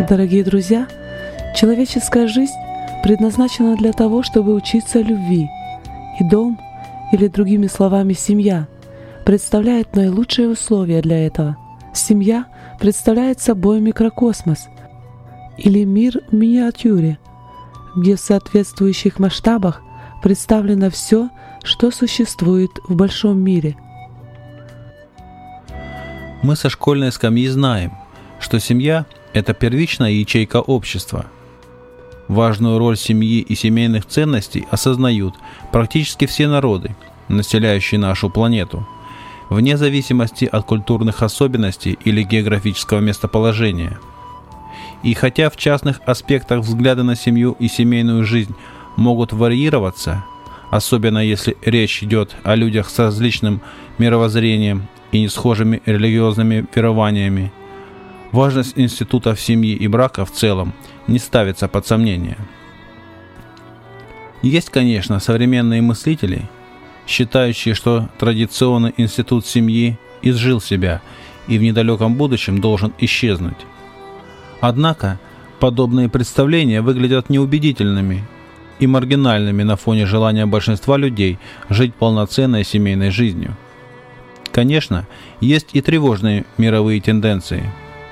Дорогие друзья, человеческая жизнь предназначена для того, чтобы учиться любви, и дом, или другими словами семья, представляет наилучшие условия для этого. Семья представляет собой микрокосмос, или мир в миниатюре, где в соответствующих масштабах представлено все, что существует в большом мире. Мы со школьной скамьи знаем, что семья – это первичная ячейка общества. Важную роль семьи и семейных ценностей осознают практически все народы, населяющие нашу планету, вне зависимости от культурных особенностей или географического местоположения. И хотя в частных аспектах взгляды на семью и семейную жизнь могут варьироваться, особенно если речь идет о людях с различным мировоззрением и несхожими религиозными верованиями, важность институтов семьи и брака в целом не ставится под сомнение. Есть, конечно, современные мыслители, считающие, что традиционный институт семьи изжил себя и в недалеком будущем должен исчезнуть. Однако, подобные представления выглядят неубедительными и маргинальными на фоне желания большинства людей жить полноценной семейной жизнью. Конечно, есть и тревожные мировые тенденции.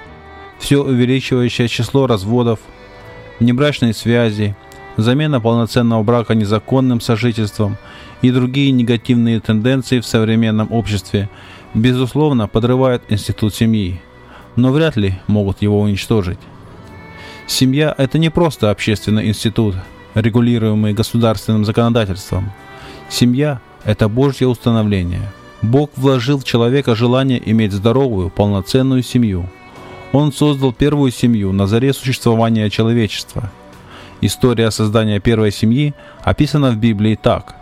Все увеличивающее число разводов, внебрачные связи, замена полноценного брака незаконным сожительством и другие негативные тенденции в современном обществе, безусловно, подрывают институт семьи, но вряд ли могут его уничтожить. Семья – это не просто общественный институт, регулируемый государственным законодательством. Семья – это Божье установление. Бог вложил в человека желание иметь здоровую, полноценную семью. Он создал первую семью на заре существования человечества. История создания первой семьи описана в Библии так.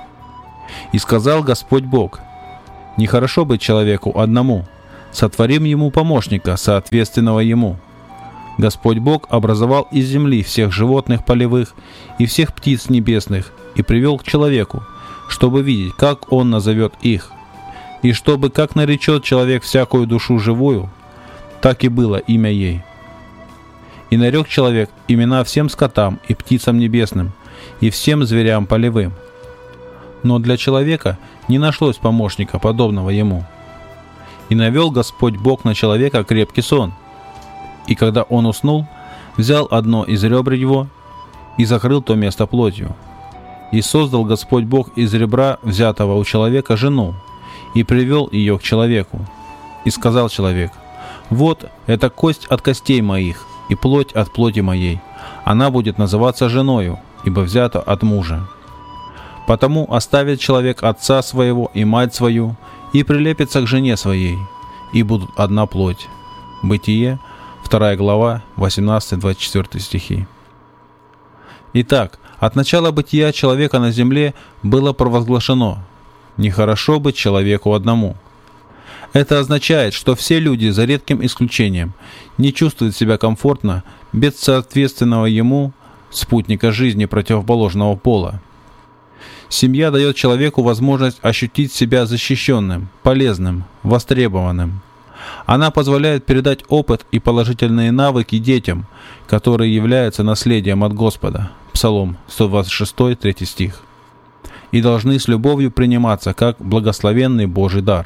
«И сказал Господь Бог: нехорошо быть человеку одному, сотворим ему помощника, соответственного ему. Господь Бог образовал из земли всех животных полевых и всех птиц небесных и привел к человеку, чтобы видеть, как он назовет их, и чтобы, как наречет человек всякую душу живую, так и было имя ей. И нарек человек имена всем скотам и птицам небесным, и всем зверям полевым. Но для человека не нашлось помощника, подобного ему. И навел Господь Бог на человека крепкий сон. И когда он уснул, взял одно из ребер его и закрыл то место плотью. И создал Господь Бог из ребра, взятого у человека, жену, и привел ее к человеку. И сказал человек: вот это кость от костей моих и плоть от плоти моей. Она будет называться женою, ибо взята от мужа. Потому оставит человек отца своего и мать свою, и прилепится к жене своей, и будут одна плоть». Бытие, 2 глава, 18-24 стихи. Итак, от начала бытия человека на земле было провозглашено: нехорошо быть человеку одному. Это означает, что все люди, за редким исключением, не чувствуют себя комфортно без соответственного ему спутника жизни противоположного пола. Семья дает человеку возможность ощутить себя защищенным, полезным, востребованным. Она позволяет передать опыт и положительные навыки детям, которые являются наследием от Господа. Псалом 126, 3 стих. И должны с любовью приниматься как благословенный Божий дар.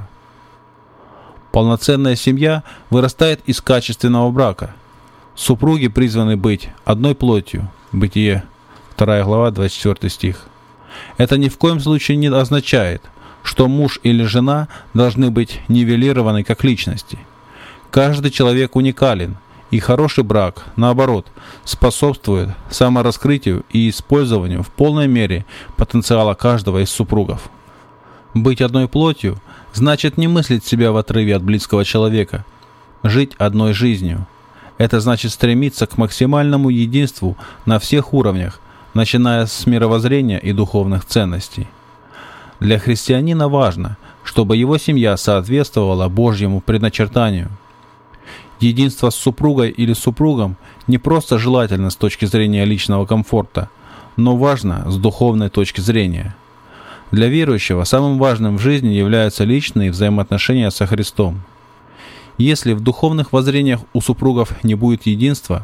Полноценная семья вырастает из качественного брака. Супруги призваны быть одной плотью. Бытие, 2 глава, 24 стих. Это ни в коем случае не означает, что муж или жена должны быть нивелированы как личности. Каждый человек уникален, и хороший брак, наоборот, способствует самораскрытию и использованию в полной мере потенциала каждого из супругов. Быть одной плотью значит не мыслить себя в отрыве от близкого человека, жить одной жизнью. Это значит стремиться к максимальному единству на всех уровнях, начиная с мировоззрения и духовных ценностей. Для христианина важно, чтобы его семья соответствовала Божьему предначертанию. Единство с супругой или супругом не просто желательно с точки зрения личного комфорта, но важно с духовной точки зрения. Для верующего самым важным в жизни являются личные взаимоотношения со Христом. Если в духовных воззрениях у супругов не будет единства,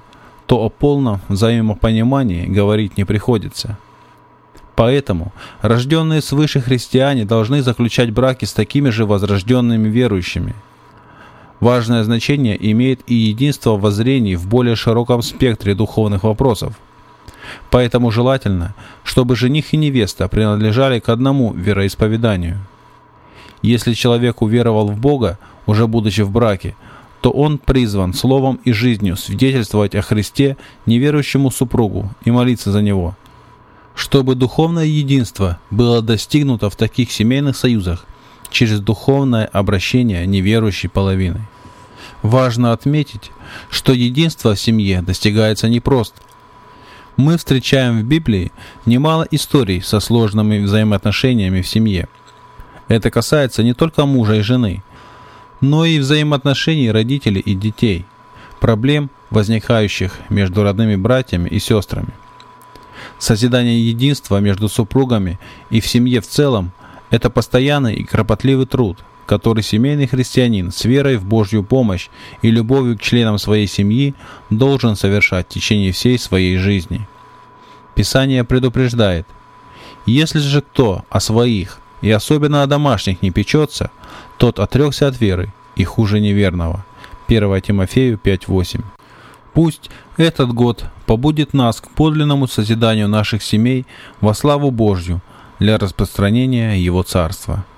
то о полном взаимопонимании говорить не приходится. Поэтому рожденные свыше христиане должны заключать браки с такими же возрожденными верующими. Важное значение имеет и единство воззрений в более широком спектре духовных вопросов. Поэтому желательно, чтобы жених и невеста принадлежали к одному вероисповеданию. Если человек уверовал в Бога, уже будучи в браке, то он призван словом и жизнью свидетельствовать о Христе неверующему супругу и молиться за него. Чтобы духовное единство было достигнуто в таких семейных союзах через духовное обращение неверующей половины. Важно отметить, что единство в семье достигается непросто. Мы встречаем в Библии немало историй со сложными взаимоотношениями в семье. Это касается не только мужа и жены, но и взаимоотношений родителей и детей, проблем, возникающих между родными братьями и сестрами. Созидание единства между супругами и в семье в целом – это постоянный и кропотливый труд, который семейный христианин с верой в Божью помощь и любовью к членам своей семьи должен совершать в течение всей своей жизни. Писание предупреждает: «Если же кто о своих, и особенно о домашних, не печется, тот отрекся от веры и хуже неверного». 1 Тимофею 5:8. Пусть этот год побудет нас к подлинному созиданию наших семей во славу Божью для распространения Его Царства.